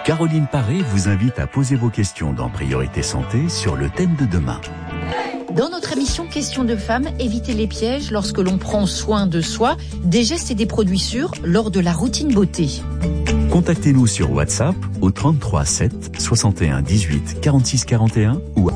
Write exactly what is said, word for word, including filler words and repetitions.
Caroline Paré vous invite à poser vos questions dans Priorité Santé sur le thème de demain. Dans notre émission Questions de femmes, évitez les pièges lorsque l'on prend soin de soi, des gestes et des produits sûrs lors de la routine beauté. Contactez-nous sur WhatsApp au trente-trois sept soixante et un dix-huit quarante-six quarante et un ou